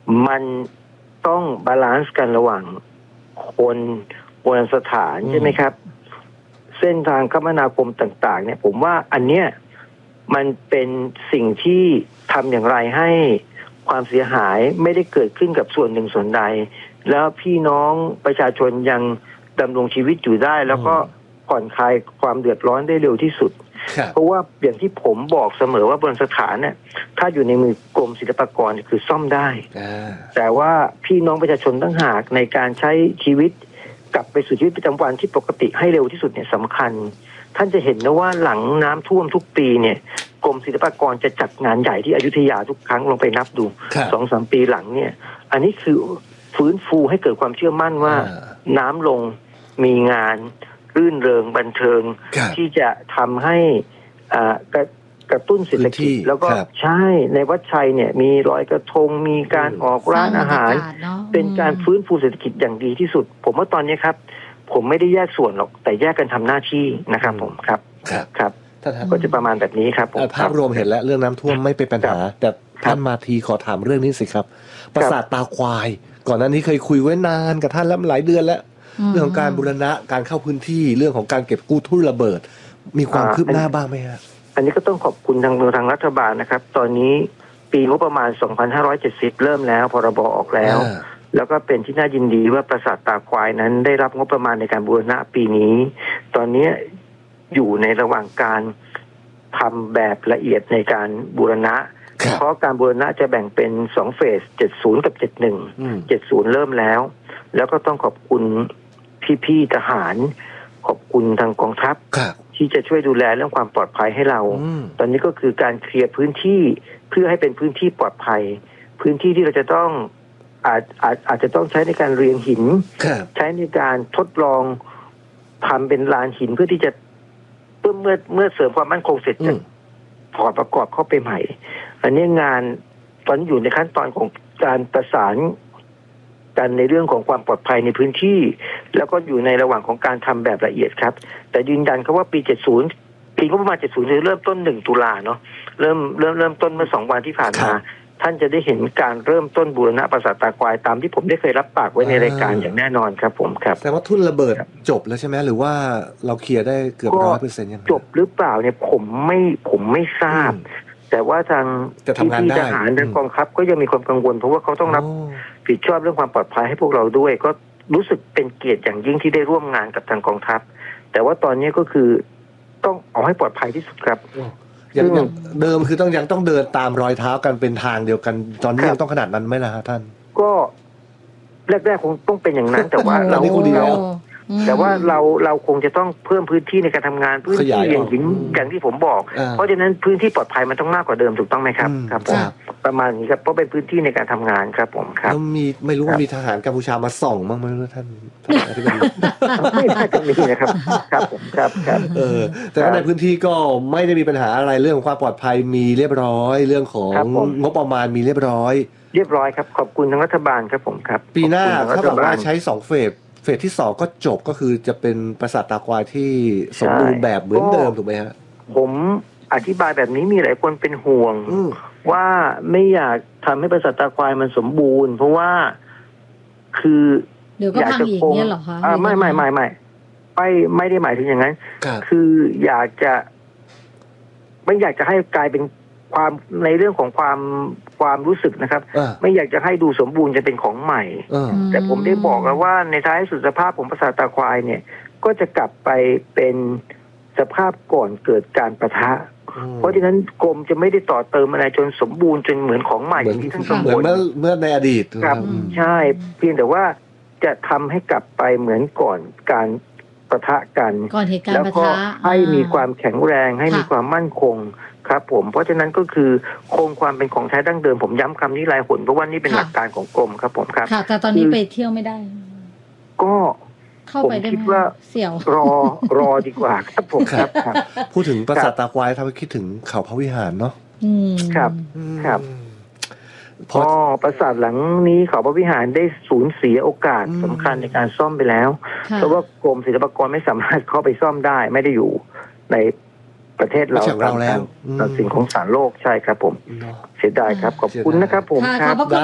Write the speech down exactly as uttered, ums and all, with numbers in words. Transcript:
มันต้องบาลานซ์กันระหว่างคนโบราณสถานใช่ไหมครับเส้นทางคมนาคมต่างๆเนี่ยผมว่าอันเนี้ยมันเป็นสิ่งที่ทำอย่างไรให้ความเสียหายไม่ได้เกิดขึ้นกับส่วนหนึ่งส่วนใดแล้วพี่น้องประชาชนยังดำรงชีวิตอยู่ได้แล้วก็ผ่อนคลายความเดือดร้อนได้เร็วที่สุดเพราะว่าอย่างที่ผมบอกเสมอว่าโบราณสถานเนี่ยถ้าอยู่ในมือกรมศิลปากรคือซ่อมได้แต่ว่าพี่น้องประชาชนตั้งหากในการใช้ชีวิตกลับไปสู่ชีวิตประจำวันที่ปกติให้เร็วที่สุดเนี่ยสำคัญท่านจะเห็นนะว่าหลังน้ำท่วมทุกปีเนี่ยกรมศิลปากรจะจัดงานใหญ่ที่อยุธยาทุกครั้งลงไปนับดูสองสามปีหลังเนี่ยอันนี้คือฟื้นฟูให้เกิดความเชื่อมั่นว่าน้ำลงมีงานรื่นเริงบันเทิงที่จะทำให้อ่ากระกระตุ้นเศรษฐกิจแล้วก็ใช่ในวัดชัยเนี่ยมีลอยกระทงมีการออกร้านอาหารเป็นการฟื้นฟูเศรษฐกิจอย่างดีที่สุดผมว่าตอนนี้ครับผมไม่ได้แยกส่วนหรอกแต่แยกกันทำหน้าที่นะครับผมครับครับก็จะประมาณแบบนี้ครับผมภาพรวมเห็นแล้วเรื่องน้ำท่วมไม่เป็นปัญหาแต่ท่านมาทีขอถามเรื่องนี้สิครับปราสาทตาควายก่อนหน้านี้เคยคุยไว้นานกับท่านแล้วหลายเดือนแล้วเรื่องของการบูรณะการเข้าพื้นที่เรื่องของการเก็บกู้ทุ่นระเบิดมีความคืบหน้าบ้างไหมฮะอันนี้ก็ต้องขอบคุณทางทางรัฐบาลนะครับตอนนี้ปีงบประมาณสองพันห้าร้อยเจ็ดสิบเริ่มแล้วพรบออกแล้วแล้วก็เป็นที่น่ายินดีว่าปราสาทตาควายนั้นได้รับงบประมาณในการบูรณะปีนี้ตอนนี้อยู่ในระหว่างการทำแบบละเอียดในการบูรณะเพราะการบูรณะจะแบ่งเป็นสองเฟสเจ็ดสิบกับเจ็ดสิบเอ็ด เจ็ดสิบเริ่มแล้วแล้วก็ต้องขอบคุณพี่ๆทหารขอบคุณทางกองทัพที่จะช่วยดูแลเรื่องความปลอดภัยให้เราตอนนี้ก็คือการเคลียร์พื้นที่เพื่อให้เป็นพื้นที่ปลอดภัยพื้นที่ที่เราจะต้องอาจอาจอาจจะต้องใช้ในการเรียงหินใช้ในการทดลองทำเป็นลานหินเพื่อที่จะเมื่อเมื่อเมื่อเสริมความมั่นคงเสร็จจะถอดประกอบเข้าไปใหม่อันนี้งานตอนนี้อยู่ในขั้นตอนของการประสานกันในเรื่องของความปลอดภัยในพื้นที่แล้วก็อยู่ในระหว่างของการทำแบบละเอียดครับแต่ยืนยันครับว่าปีเจ็ดสิบปีก็ประมาณเจ็ดสิบจะเริ่มต้นหนึ่งตุลาเนาะเริ่มเริ่มเริ่มต้นเมื่อสองวันที่ผ่านมาท่านจะได้เห็นการเริ่มต้นบูรณะปราสาทตาควายตามที่ผมได้เคยรับปากไว้ในรายการอย่างแน่นอนครับผมครับแต่ว่าทุ่นระเบิดจบแล้วใช่ไหมหรือว่าเราเคลียร์ได้เกือบร้อยเปอร์เซ็นต์ยังจบหรือเปล่าเนี่ยผมไม่ผมไม่ทราบแต่ว่าทางที่ทหารทางกองทัพก็ยังมีความกังวลเพราะว่าเขาต้องรับผิดชอบเรื่องความปลอดภัยให้พวกเราด้วยก็รู้สึกเป็นเกียรติอย่างยิ่งที่ได้ร่วมงานกับทางกองทัพแต่ว่าตอนนี้ก็คือต้องเอาให้ปลอดภัยที่สุดครับอย่างเดิมคือต้องยังต้องเดินตามรอยเท้ากันเป็นทางเดียวกันตอนนี้ยังต้องขนาดนั้นไหมล่ะฮะท่านก็แรกๆคงต้องเป็นอย่างนั้นแต่ว่าเราแต่ว่าเราเราคงจะต้องเพิ่มพื้นที่ในการทำงานพื้นที่อย่างที่อย่างที่ผมบอกเพราะฉะนั้นพื้นที่ปลอดภัยมันต้องมากกว่าเดิมถูกต้องไหมครับครับผมประมาณนี้ครับเพราะเป็นพื้นที่ในการทำงานครับผมครับแล้วมีไม่รู้ว่ามีทหารกัมพูชามาส่องบ้างไหมท่านไม่น่าจะมีนะครับครับผมครับครับเออแต่ว่าในพื้นที่ก็ไม่ได้มีปัญหาอะไรเรื่องของความปลอดภัยมีเรียบร้อยเรื่องของงบประมาณมีเรียบร้อยเรียบร้อยครับขอบคุณทางรัฐบาลครับผมครับปีหน้าถ้าบอกว่าใช้สองเฟสเฟสที่สองก็จบก็คือจะเป็นปราสาทตาควายที่สมบูรณ์แบบเหมือนเดิมถูกไหมฮะผมอธิบายแบบนี้มีหลายคนเป็นห่วงว่าไม่อยากทำให้ปราสาทตาควายมันสมบูรณ์เพราะว่าคืออยากจะคงไม่ไม่ไม่ไม่ไม่ไม่ได้หมายถึงอย่างนั้นคืออยากจะไม่อยากจะให้กลายเป็นความในเรื่องของความความรู้สึกนะครับไม่อยากจะให้ดูสมบูรณ์จะเป็นของใหม่แต่ผมได้บอกแล้วว่าในท้ายสุดสภาพของปราสาทตาควายเนี่ยก็จะกลับไปเป็นสภาพก่อนเกิดการปะทะเพราะฉะนั้นกรมจะไม่ได้ต่อเติมอะไรจนสมบูรณ์จนเหมือนของใหม่อย่างที่ท่านกังวลเหมือนเมื่อเมื่อในอดีตครับใช่เพียงแต่ว่าจะทำให้กลับไปเหมือนก่อนการปะทะกันแล้วก็ให้มีความแข็งแรงให้มีความมั่นคงครับผมเพราะฉะนั้นก็คือคงความเป็นของแท้ดั้งเดิมผมย้ำคำนี้หลายหนเพราะว่านี่เป็นหลักการของกรมครับผมครับค่ะแต่ตอนนี้ไปเที่ยวไม่ได้ก็ผมคิดว่าเสี่ยวรอรอดีกว่าครับผมครับพูดถึงปราสาทตาควายทำให้คิดถึงเขาพระวิหารเนาะครับครับพอปราสาทหลังนี้เขาพระวิหารได้สูญเสียโอกาสสำคัญในการซ่อมไปแล้วเพราะว่ากรมศิลปากรไม่สามารถเข้าไปซ่อมได้ไม่ได้อยู่ในประเทศเราตามการตัดสินของศาลโลกใช่ครับผมเสียดายครับขอบคุณนะครับผมครับ